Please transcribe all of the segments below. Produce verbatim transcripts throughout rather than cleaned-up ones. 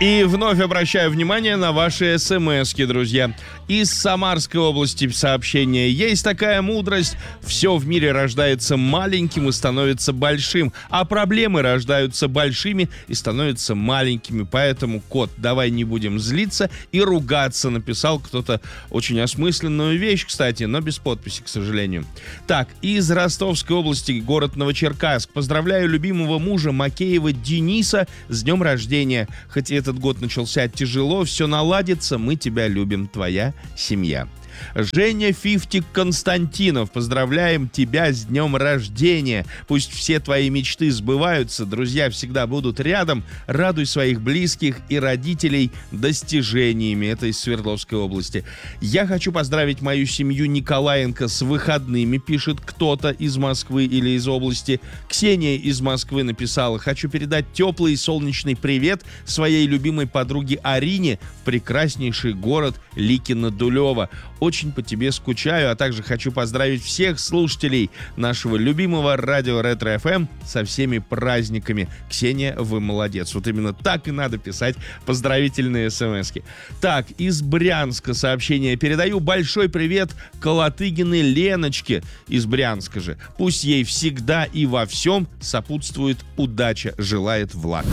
И вновь обращаю внимание на ваши смски, друзья. Из Самарской области сообщение. Есть такая мудрость: все в мире рождается маленьким и становится большим, а проблемы рождаются большими и становятся маленькими. Поэтому, кот, давай не будем злиться и ругаться. Написал кто-то очень осмысленную вещь, кстати, но без подписи, к сожалению. Так, из Ростовской области, город Новочеркасск. Поздравляю любимого мужа Макеева Дениса с днем рождения. Хоть этот год начался тяжело, все наладится, мы тебя любим, твоя семья. Женя Фифтик Константинов, поздравляем тебя с днем рождения. Пусть все твои мечты сбываются, друзья всегда будут рядом. Радуй своих близких и родителей достижениями. Это из Свердловской области. Я хочу поздравить мою семью Николаенко с выходными, пишет кто-то из Москвы или из области. Ксения из Москвы написала: хочу передать теплый и солнечный привет своей любимой подруге Арине в прекраснейший город Ликино-Дулево. Очень по тебе скучаю, а также хочу поздравить всех слушателей нашего любимого радио Ретро-эф эм со всеми праздниками. Ксения, вы молодец. Вот именно так и надо писать поздравительные смски. Так, из Брянска сообщение. Передаю большой привет Колотыгиной Леночке из Брянска же. Пусть ей всегда и во всем сопутствует удача, желает Влад.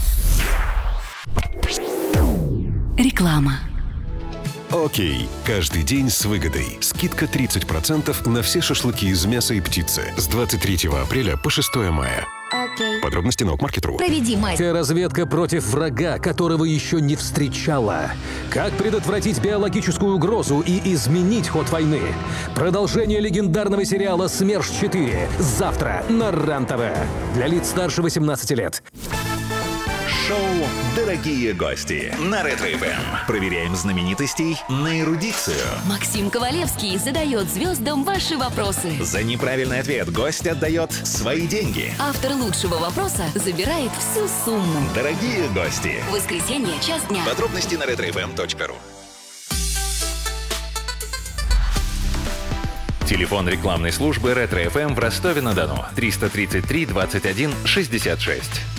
Реклама. Окей. Каждый день с выгодой. Скидка тридцать процентов на все шашлыки из мяса и птицы с двадцать третьего апреля по шестое мая. Окей. Подробности на окмаркет точка ру. Проведи мастер. Разведка против врага, которого еще не встречала. Как предотвратить биологическую угрозу и изменить ход войны. Продолжение легендарного сериала «СМЕРШ четыре». Завтра на РЕН-ТВ. Для лиц старше восемнадцати лет. Шоу «Дорогие гости» на Ретро-эф эм. Проверяем знаменитостей на эрудицию. Максим Ковалевский задает звездам ваши вопросы. За неправильный ответ гость отдает свои деньги. Автор лучшего вопроса забирает всю сумму. Дорогие гости. В воскресенье, час дня. Подробности на ретро эф эм точка ру. Телефон рекламной службы Ретро-эф эм в Ростове-на-Дону триста тридцать три двадцать один шестьдесят шесть.